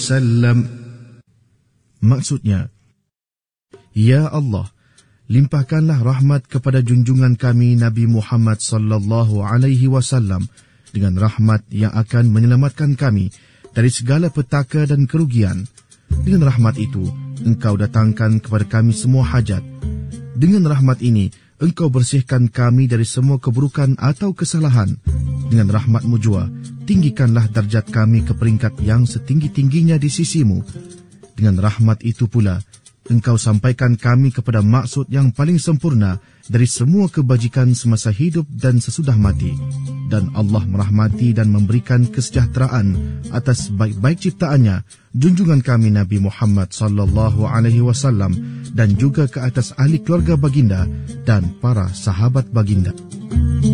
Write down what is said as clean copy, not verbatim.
wasallam. Maksudnya, Ya Allah, limpahkanlah rahmat kepada junjungan kami Nabi Muhammad sallallahu alaihi wasallam dengan rahmat yang akan menyelamatkan kami dari segala petaka dan kerugian. Dengan rahmat itu, Engkau datangkan kepada kami semua hajat. Dengan rahmat ini, Engkau bersihkan kami dari semua keburukan atau kesalahan. Dengan rahmat-Mu jua, tinggikanlah darjat kami ke peringkat yang setinggi-tingginya di sisi-Mu. Dengan rahmat itu pula, Engkau sampaikan kami kepada maksud yang paling sempurna dari semua kebajikan semasa hidup dan sesudah mati. Dan Allah merahmati dan memberikan kesejahteraan atas baik-baik ciptaannya, junjungan kami Nabi Muhammad sallallahu alaihi wasallam, dan juga ke atas ahli keluarga baginda dan para sahabat baginda.